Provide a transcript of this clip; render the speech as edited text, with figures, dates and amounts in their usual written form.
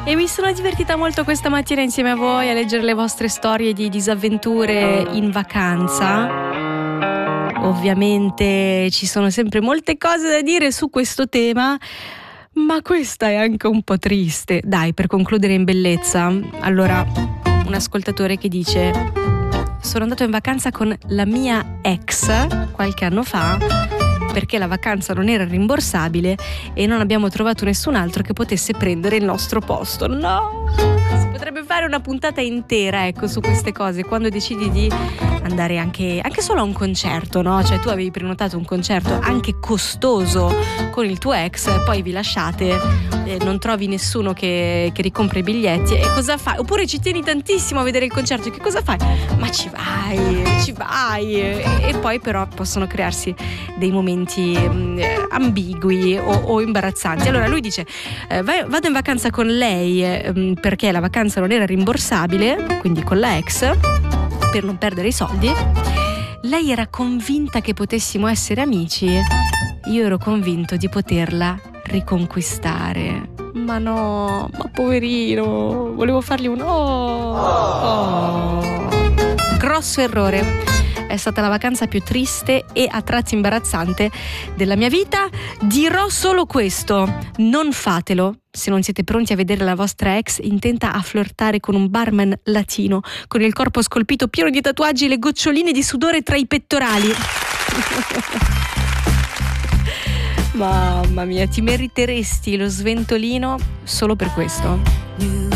E mi sono divertita molto questa mattina insieme a voi a leggere le vostre storie di disavventure in vacanza. Ovviamente ci sono sempre molte cose da dire su questo tema, ma questa è anche un po' triste. Dai, per concludere in bellezza, allora, un ascoltatore che dice: sono andato in vacanza con la mia ex qualche anno fa perché la vacanza non era rimborsabile e non abbiamo trovato nessun altro che potesse prendere il nostro posto. No! Si potrebbe fare una puntata intera, ecco, su queste cose, quando decidi di andare anche solo a un concerto, no? Cioè tu avevi prenotato un concerto anche costoso con il tuo ex, poi vi lasciate, non trovi nessuno che ricompra i biglietti, e cosa fai? Oppure ci tieni tantissimo a vedere il concerto, che cosa fai? Ma ci vai e poi però possono crearsi dei momenti ambigui o imbarazzanti. Allora lui dice: vado in vacanza con lei perché la vacanza non era rimborsabile, quindi con la ex, per non perdere i soldi. Lei era convinta che potessimo essere amici, io ero convinto di poterla riconquistare. Ma no, ma poverino, volevo fargli un grosso errore. È stata la vacanza più triste e a tratti imbarazzante della mia vita. Dirò solo questo: non fatelo se non siete pronti a vedere la vostra ex intenta a flirtare con un barman latino con il corpo scolpito pieno di tatuaggi e le goccioline di sudore tra i pettorali. Mamma mia, ti meriteresti lo sventolino solo per questo.